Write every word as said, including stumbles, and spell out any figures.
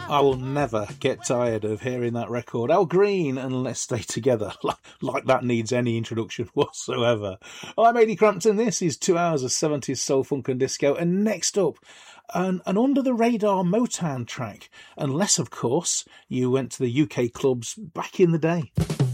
I will never get tired of hearing that record. Al Green and Let's Stay Together. Like that needs any introduction whatsoever. I'm Adi Crampton. This is two hours of seventies soul, funk and disco. And next up, an, an under-the-radar Motown track. Unless, of course, you went to the U K clubs back in the day.